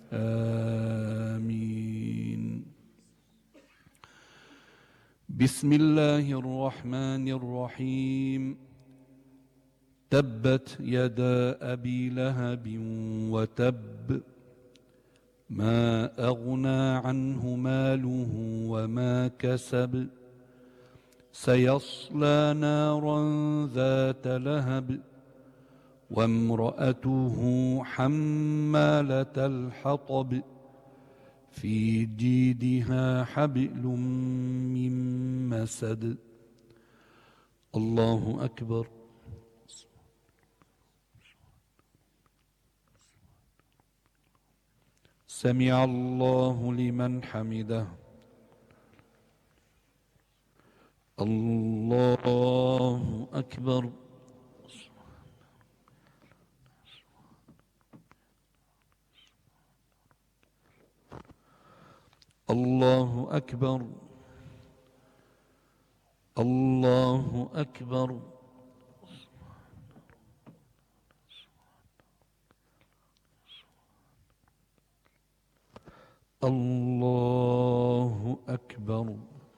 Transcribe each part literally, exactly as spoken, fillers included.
آمين. بسم الله الرحمن الرحيم. تبت يدا أبي لهب وتب، ما أغنى عنه ماله وما كسب، سيصلى نارا ذات لهب، وامرأته حمالة الحطب، في جيدها حبل من مسد. الله أكبر. سمع الله لمن حمده. الله أكبر. الله أكبر. الله أكبر. الله أكبر.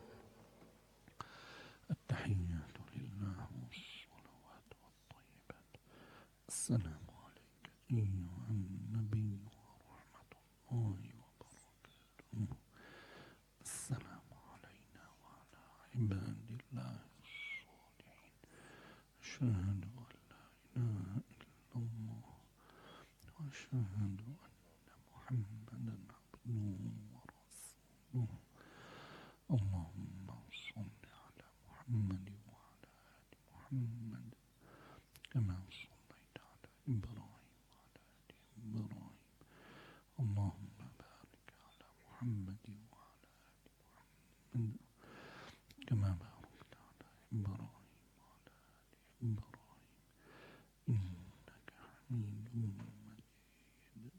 التحيات لله والصلوات والطيبات. السلام عليك أيها النبي ورحمة الله وبركاته. السلام علينا وعلى عباد الله الصالحين. أشهد أن لا إله إلا الله وأشهد أن محمدا عبده ورسوله. اللهم صل على محمد وعلى آل محمد كما صليت على إبراهيم وعلى آل إبراهيم. اللهم بارك على محمد وعلى آل محمد كما باركت على إبراهيم وعلى آل إبراهيم إنك حميد مجيد.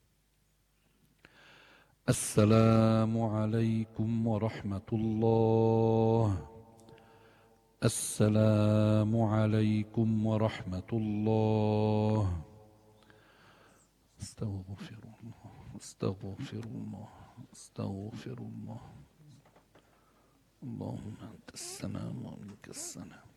السلام عليكم ورحمة الله. السلام عليكم ورحمة الله. استغفر الله استغفر الله استغفر الله. اللهم أنت السلام ومنك السلام.